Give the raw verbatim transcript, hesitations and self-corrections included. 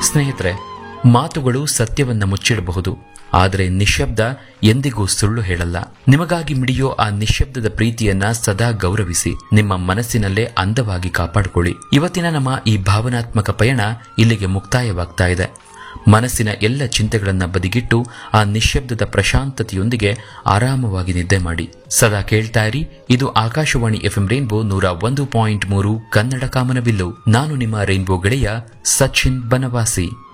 ಸ್ನೇಹಿತರೆ, ಮಾತುಗಳು ಸತ್ಯವನ್ನ ಮುಚ್ಚಿಡಬಹುದು, ಆದರೆ ನಿಶ್ಶಬ್ದ ಎಂದಿಗೂ ಸುಳ್ಳು ಹೇಳಲ್ಲ. ನಿಮಗಾಗಿ ಮಿಡಿಯೋ ಆ ನಿಶ್ಶಬ್ದದ ಪ್ರೀತಿಯನ್ನ ಸದಾ ಗೌರವಿಸಿ, ನಿಮ್ಮ ಮನಸ್ಸಿನಲ್ಲೇ ಅಂದವಾಗಿ ಕಾಪಾಡಿಕೊಳ್ಳಿ. ಇವತ್ತಿನ ನಮ್ಮ ಈ ಭಾವನಾತ್ಮಕ ಪಯಣ ಇಲ್ಲಿಗೆ ಮುಕ್ತಾಯವಾಗ್ತಾ ಇದೆ. ಮನಸ್ಸಿನ ಎಲ್ಲ ಚಿಂತೆಗಳನ್ನ ಬದಿಗಿಟ್ಟು ಆ ನಿಶ್ಶಬ್ದದ ಪ್ರಶಾಂತತೆಯೊಂದಿಗೆ ಆರಾಮವಾಗಿ ನಿದ್ದೆ ಮಾಡಿ. ಸದಾ ಕೇಳ್ತಾ ಇರಿ, ಇದು ಆಕಾಶವಾಣಿ ಎಫ್ಎಂ ರೈನ್ಬೋ ನೂರ ಒಂದು ಪಾಯಿಂಟ್ ಮೂರು ಕನ್ನಡ ಕಾಮನಬಿಲ್ಲು. ನಾನು ನಿಮ್ಮ ರೈನ್ಬೋ ಗೆಳೆಯ ಸಚಿನ್ ಬನವಾಸಿ.